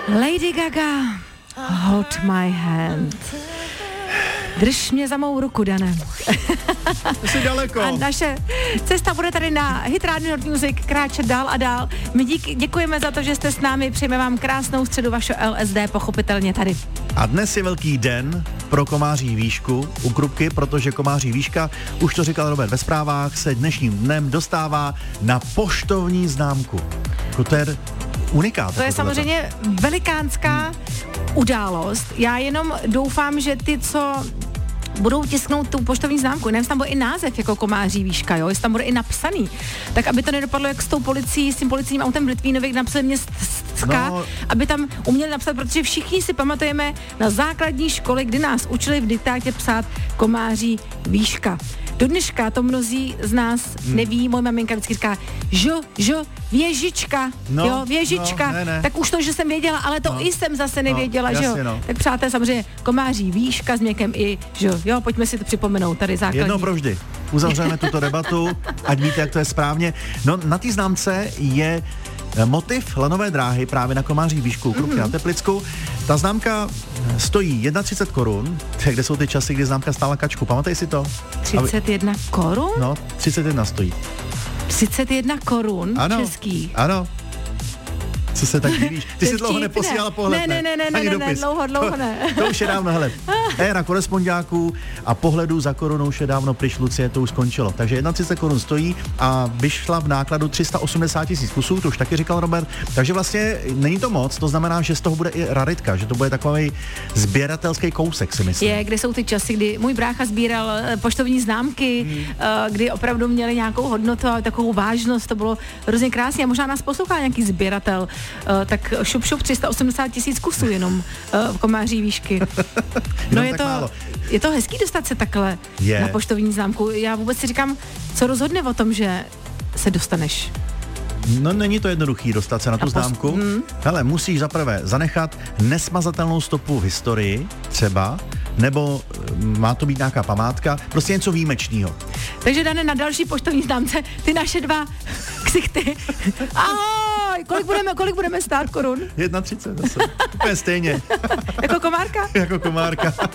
Lady Gaga, Hold My Hand. Drž mě za mou ruku, Dane. Jsi daleko. A naše cesta bude tady na Hit Radio Not Music kráčet dál a dál. My děkujeme za to, že jste s námi, přejeme vám krásnou středu, vaše LSD, pochopitelně tady. A dnes je velký den pro komáří výšku u Krupky, protože komáří výška, už to říkal Robert ve zprávách, se dnešním dnem dostává na poštovní známku. To je unikát. To je samozřejmě velikánská událost. Já jenom doufám, že ty, co budou tisknout tu poštovní známku, nevím, tam bude i název jako komáří výška, jo, jestli tam bude i napsaný, tak aby to nedopadlo jak s tou policií, s tím policijním autem v Litvínově, kde napsali městská, no, aby tam uměli napsat, protože všichni si pamatujeme na základní školy, kdy nás učili v diktátě psát komáří výška. Do dneška to mnozí z nás neví, moje maminka vždycky říká, věžička, no, jo, věžička, no, ne. Tak už to, že jsem věděla, ale to i jsem zase nevěděla, jasně, že jo. no. Tak přátelé, samozřejmě komáří výška s měkem i, že jo, pojďme si to připomenout, tady základní. Jednou provždy uzavřeme tuto debatu, ať víte, jak to je správně. No, na té známce je motiv lanové dráhy právě na komáří výšku Krupky na Teplicku. Ta známka stojí 31 korun, kde jsou ty časy, kdy známka stála kačku. Pamatej si to? 31 korun? No, 31 stojí. 31 korun českých. Ano. Co se tak divíš? Ty si dlouho neposílala pohled, ne, dlouho ne. To už je dávno, hele, éra korespondáků a pohledů za korunu už je dávno pryč, Lucie, to už skončilo. Takže 31 korun stojí a vyšla v nákladu 380 000 kusů, to už taky říkal Robert, takže vlastně není to moc, to znamená, že z toho bude i raritka, že to bude takový sběratelský kousek, si myslím. Kde jsou ty časy, kdy můj brácha sbíral poštovní známky, kdy opravdu měli nějakou hodnotu a takovou vážnost, to bylo hrozně krásné a možná nás poslouchá nějaký sběratel. Tak šup 380 000 kusů jenom v komáří výšky. No je to hezký dostat se takhle na poštovní známku. Já vůbec si říkám, co rozhodne o tom, že se dostaneš. No není to jednoduchý dostat se na tu známku. Hele, musíš zaprvé zanechat nesmazatelnou stopu v historii třeba, nebo má to být nějaká památka, prostě něco výjimečného. Takže Dane, na další poštovní známce ty naše dva ksichty. Ahoj, kolik budeme stát korun? 31 zase. Úplně stejně. Jako komárka? Jako komárka.